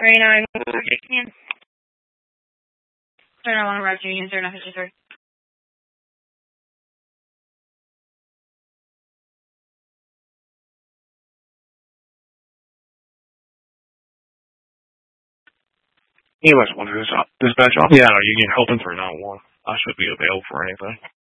39, 16. 39, 1, Union, 39, 53. US 1 dispatch off. Yeah, Union Hilton 391. I should be available for anything.